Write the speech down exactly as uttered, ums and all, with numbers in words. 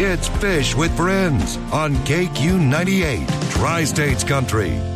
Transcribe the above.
It's Fish with Friends on K Q ninety-eight, Tri-States Country.